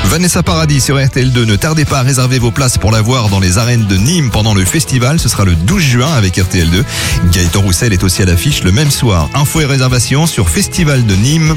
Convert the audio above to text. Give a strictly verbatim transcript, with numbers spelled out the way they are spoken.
Vanessa Paradis sur R T L deux. Ne tardez pas à réserver vos places pour la voir dans les arènes de Nîmes pendant le festival. Ce sera le douze juin avec R T L deux. Gaëtan Roussel est aussi à l'affiche le même soir. Infos et réservations sur festival de nîmes